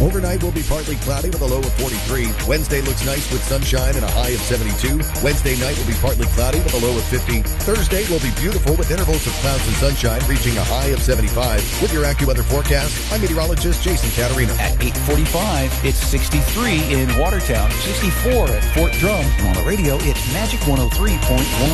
Overnight will be partly cloudy with a low of 43. Wednesday looks nice with sunshine and a high of 72. Wednesday night will be partly cloudy with a low of 50. Thursday will be beautiful with intervals of clouds and sunshine reaching a high of 75. With your AccuWeather forecast, I'm meteorologist Jason Caterina. At 8:45, it's 63 in Watertown, 64 at Fort Drum. And on the radio, it's Magic 103.1.